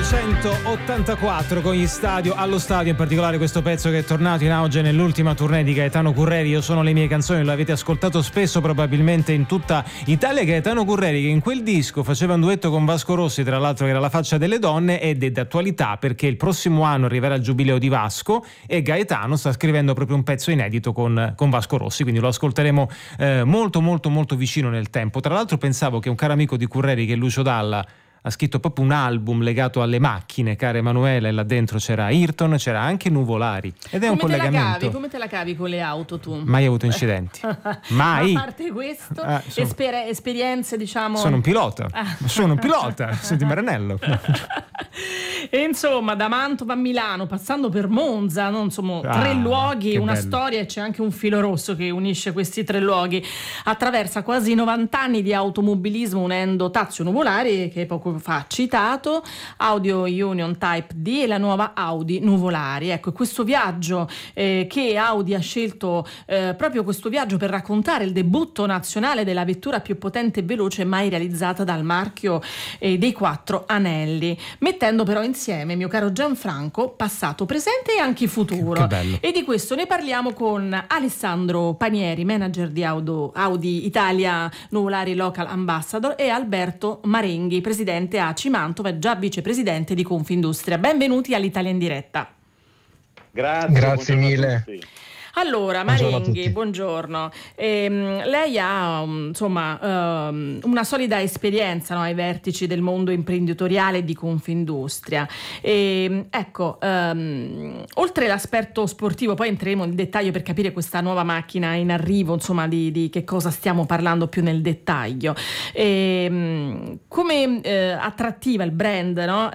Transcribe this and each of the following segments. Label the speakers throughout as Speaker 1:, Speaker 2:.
Speaker 1: 1984 con gli Stadio, allo stadio, in particolare questo pezzo che è tornato in auge nell'ultima tournée di Gaetano Curreri. Io sono le mie canzoni, l'avete ascoltato spesso probabilmente in tutta Italia. Gaetano Curreri, che in quel disco faceva un duetto con Vasco Rossi, tra l'altro, che era La faccia delle donne, ed è d'attualità perché il prossimo anno arriverà il giubileo di Vasco e Gaetano sta scrivendo proprio un pezzo inedito con Vasco Rossi, quindi lo ascolteremo molto molto molto vicino nel tempo. Tra l'altro pensavo che un caro amico di Curreri, che è Lucio Dalla, ha scritto proprio un album legato alle macchine, cara Emanuela, e là dentro c'era Ayrton, c'era anche Nuvolari, ed è un collegamento.
Speaker 2: Come te la cavi con le auto tu?
Speaker 1: Mai avuto incidenti. Mai.
Speaker 2: A parte questo, esperienze, diciamo.
Speaker 1: Sono un pilota. Senti Maranello.
Speaker 2: E insomma, da Mantova a Milano, passando per Monza, no? Insomma, 3 luoghi, una bello. Storia, e c'è anche un filo rosso che unisce questi 3 luoghi. Attraversa quasi 90 anni di automobilismo, unendo Tazio Nuvolari, che poco fa citato, Audio Union Type D e la nuova Audi Nuvolari. Ecco, questo viaggio che Audi ha scelto, proprio questo viaggio per raccontare il debutto nazionale della vettura più potente e veloce mai realizzata dal marchio dei 4 anelli, mettendo però insieme, mio caro Gianfranco, passato, presente e anche futuro. E di questo ne parliamo con Alessandro Panieri, manager di Audi Italia Nuvolari Local Ambassador, e Alberto Marenghi, presidente ACI Mantova e già vicepresidente di Confindustria. Benvenuti all'Italia in diretta.
Speaker 3: Grazie mille.
Speaker 2: Allora, Marenghi, buongiorno. Lei ha una solida esperienza, no, ai vertici del mondo imprenditoriale di Confindustria. Oltre l'aspetto sportivo, poi entreremo nel dettaglio per capire questa nuova macchina in arrivo, insomma, di che cosa stiamo parlando più nel dettaglio. Come attrattiva il brand, no?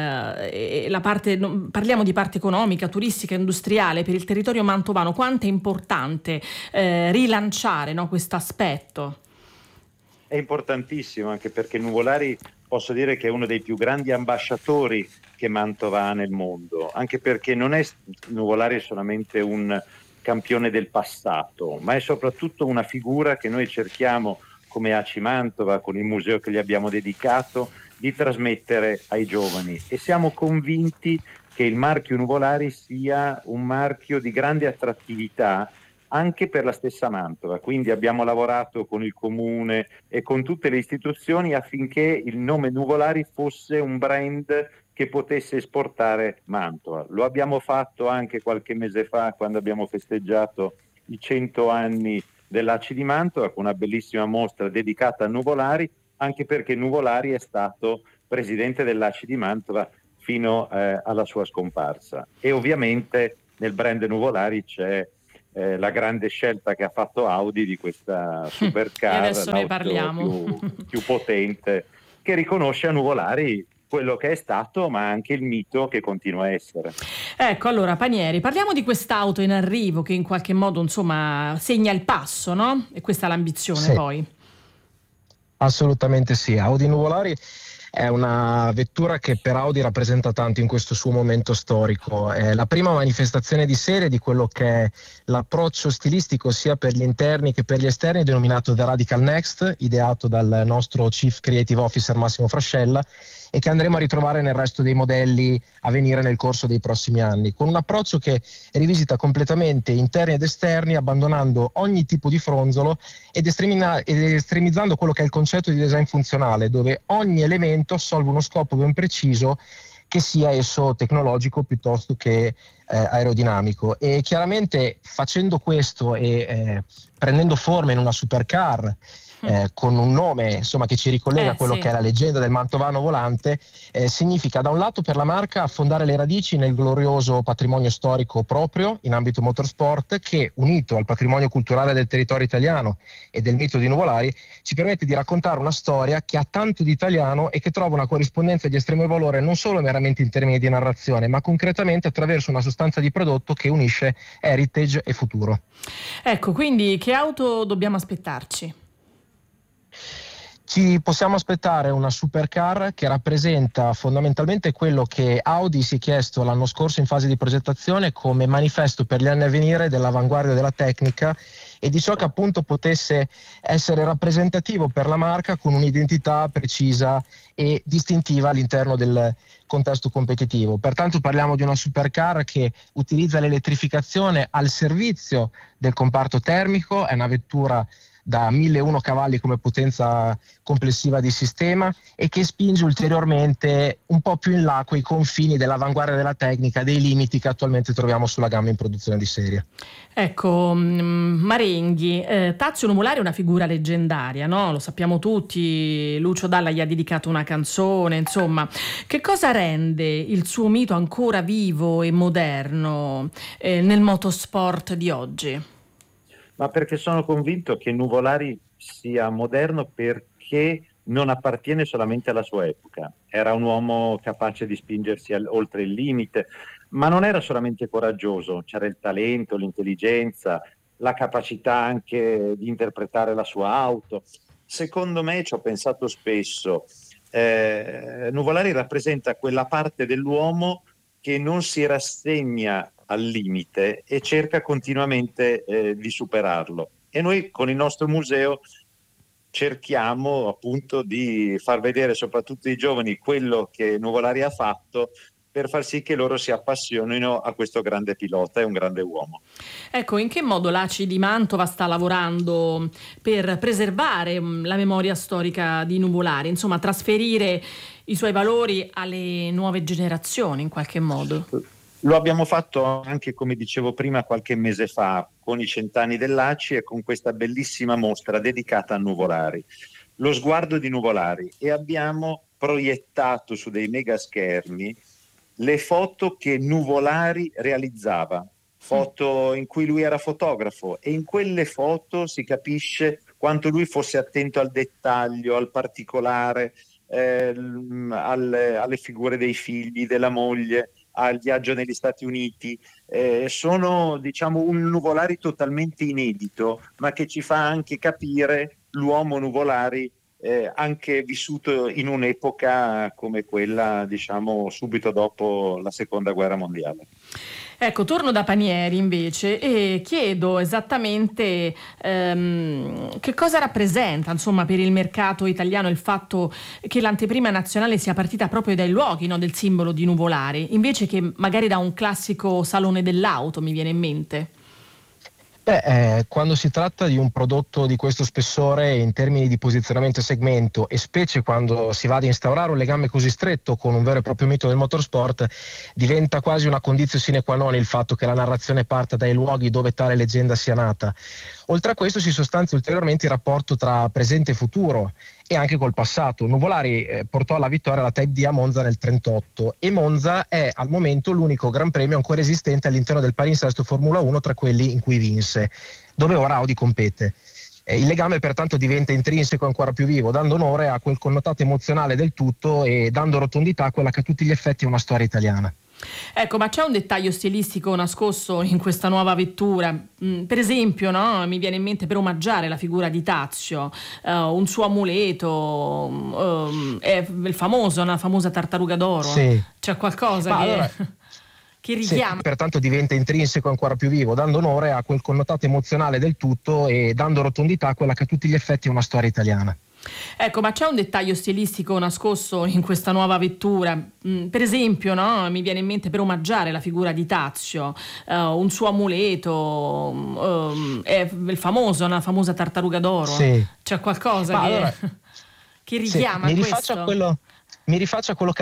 Speaker 2: Parliamo di parte economica, turistica, industriale per il territorio mantovano. Quanto è importante rilanciare, no, questo aspetto?
Speaker 3: È importantissimo, anche perché Nuvolari, posso dire che è uno dei più grandi ambasciatori che Mantova ha nel mondo, anche perché non è Nuvolari solamente un campione del passato, ma è soprattutto una figura che noi cerchiamo, come ACI Mantova, con il museo che gli abbiamo dedicato, di trasmettere ai giovani, e siamo convinti che il marchio Nuvolari sia un marchio di grande attrattività anche per la stessa Mantova. Quindi abbiamo lavorato con il comune e con tutte le istituzioni affinché il nome Nuvolari fosse un brand che potesse esportare Mantova. Lo abbiamo fatto anche qualche mese fa, quando abbiamo festeggiato i 100 anni dell'ACI di Mantova, con una bellissima mostra dedicata a Nuvolari, anche perché Nuvolari è stato presidente dell'ACI di Mantova fino alla sua scomparsa. E ovviamente nel brand Nuvolari c'è la grande scelta che ha fatto Audi di questa supercar,
Speaker 2: adesso ne parliamo,
Speaker 3: più potente, che riconosce a Nuvolari quello che è stato, ma anche il mito che continua a essere.
Speaker 2: Ecco, allora Panieri, parliamo di quest'auto in arrivo che in qualche modo, insomma, segna il passo, no? E questa è l'ambizione, sì. Poi
Speaker 4: assolutamente sì. Audi Nuvolari è una vettura che per Audi rappresenta tanto in questo suo momento storico. È la prima manifestazione di serie di quello che è l'approccio stilistico sia per gli interni che per gli esterni, denominato The Radical Next, ideato dal nostro Chief Creative Officer Massimo Frascella, e che andremo a ritrovare nel resto dei modelli a venire nel corso dei prossimi anni, con un approccio che rivisita completamente interni ed esterni, abbandonando ogni tipo di fronzolo ed estremizzando quello che è il concetto di design funzionale, dove ogni elemento assolve uno scopo ben preciso, che sia esso tecnologico piuttosto che aerodinamico. E chiaramente facendo questo e prendendo forma in una supercar, con un nome, insomma, che ci ricollega a quello che è la leggenda del mantovano volante, significa da un lato per la marca affondare le radici nel glorioso patrimonio storico proprio in ambito motorsport, che unito al patrimonio culturale del territorio italiano e del mito di Nuvolari ci permette di raccontare una storia che ha tanto di italiano e che trova una corrispondenza di estremo valore non solo meramente in termini di narrazione, ma concretamente attraverso una sostanza di prodotto che unisce heritage e futuro.
Speaker 2: Ecco, quindi che auto dobbiamo aspettarci?
Speaker 4: Ci possiamo aspettare una supercar che rappresenta fondamentalmente quello che Audi si è chiesto l'anno scorso in fase di progettazione come manifesto per gli anni a venire dell'avanguardia della tecnica e di ciò che appunto potesse essere rappresentativo per la marca con un'identità precisa e distintiva all'interno del contesto competitivo. Pertanto parliamo di una supercar che utilizza l'elettrificazione al servizio del comparto termico, è una vettura da 1001 cavalli come potenza complessiva di sistema e che spinge ulteriormente un po' più in là quei confini dell'avanguardia della tecnica, dei limiti che attualmente troviamo sulla gamma in produzione di serie.
Speaker 2: Ecco, Marenghi, Tazio Nuvolari è una figura leggendaria, no? Lo sappiamo tutti, Lucio Dalla gli ha dedicato una canzone, insomma. Che cosa rende il suo mito ancora vivo e moderno nel motorsport di oggi?
Speaker 3: Ma perché sono convinto che Nuvolari sia moderno perché non appartiene solamente alla sua epoca. Era un uomo capace di spingersi oltre il limite, ma non era solamente coraggioso, c'era il talento, l'intelligenza, la capacità anche di interpretare la sua auto. Secondo me, ci ho pensato spesso, Nuvolari rappresenta quella parte dell'uomo che non si rassegna al limite e cerca continuamente di superarlo. E noi con il nostro museo cerchiamo appunto di far vedere soprattutto ai giovani quello che Nuvolari ha fatto per far sì che loro si appassionino a questo grande pilota e un grande uomo.
Speaker 2: Ecco, in che modo l'ACI di Mantova sta lavorando per preservare la memoria storica di Nuvolari, insomma trasferire i suoi valori alle nuove generazioni in qualche modo?
Speaker 3: Lo abbiamo fatto anche, come dicevo prima, qualche mese fa con i 100 anni dell'ACI e con questa bellissima mostra dedicata a Nuvolari, lo sguardo di Nuvolari, e abbiamo proiettato su dei mega schermi le foto che Nuvolari realizzava, foto in cui lui era fotografo, e in quelle foto si capisce quanto lui fosse attento al dettaglio, al particolare, alle figure dei figli, della moglie, al viaggio negli Stati Uniti. Sono, diciamo, un Nuvolari totalmente inedito, ma che ci fa anche capire l'uomo Nuvolari anche vissuto in un'epoca come quella, diciamo, subito dopo la Seconda Guerra Mondiale.
Speaker 2: Ecco, torno da Panieri invece e chiedo esattamente che cosa rappresenta, insomma, per il mercato italiano il fatto che l'anteprima nazionale sia partita proprio dai luoghi, no, del simbolo di Nuvolari, invece che magari da un classico salone dell'auto, mi viene in mente.
Speaker 4: Quando si tratta di un prodotto di questo spessore in termini di posizionamento e segmento, e specie quando si va ad instaurare un legame così stretto con un vero e proprio mito del motorsport, diventa quasi una condizione sine qua non il fatto che la narrazione parta dai luoghi dove tale leggenda sia nata. Oltre a questo si sostanzia ulteriormente il rapporto tra presente e futuro e anche col passato. Nuvolari portò alla vittoria la Type D a Monza nel 1938 e Monza è al momento l'unico gran premio ancora esistente all'interno del palinsesto Formula 1 tra quelli in cui vinse, dove ora Audi compete. Il legame pertanto diventa intrinseco e ancora più vivo, dando onore a quel connotato emozionale del tutto e dando rotondità a quella che a tutti gli effetti è una storia italiana.
Speaker 2: Ecco, ma c'è un dettaglio stilistico nascosto in questa nuova vettura? Per esempio, no, mi viene in mente, per omaggiare la figura di Tazio, un suo amuleto, è il famoso, una famosa tartaruga d'oro.
Speaker 4: Sì.
Speaker 2: C'è qualcosa che richiama?
Speaker 4: Sì, pertanto diventa intrinseco e ancora più vivo, dando onore a quel connotato emozionale del tutto e dando rotondità a quella che a tutti gli effetti è una storia italiana.
Speaker 2: Ecco, ma c'è un dettaglio stilistico nascosto in questa nuova vettura? Per esempio, no, mi viene in mente, per omaggiare la figura di Tazio, un suo amuleto, è il famoso, una famosa tartaruga d'oro.
Speaker 4: Sì.
Speaker 2: C'è qualcosa che richiama
Speaker 4: mi
Speaker 2: questo?
Speaker 4: rifaccia quello che